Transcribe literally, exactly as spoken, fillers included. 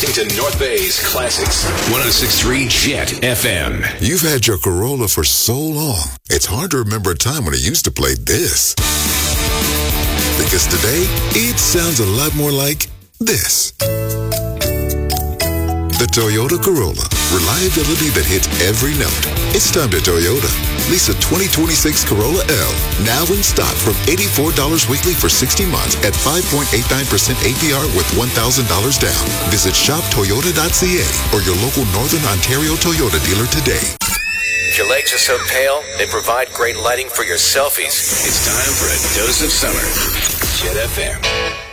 listening to North Bay's Classics. one oh six point three Jet F M. You've had your Corolla for so long, it's hard to remember a time when it used to play this. Because today, it sounds a lot more like this. The Toyota Corolla. Reliability that hits every note. It's time to Toyota. Lease a twenty twenty-six Corolla L. Now in stock from eighty-four dollars weekly for sixty months at five point eight nine percent A P R with one thousand dollars down. Visit shop toyota dot c a or your local Northern Ontario Toyota dealer today. If your legs are so pale, they provide great lighting for your selfies. It's time for a dose of summer. Jet F M.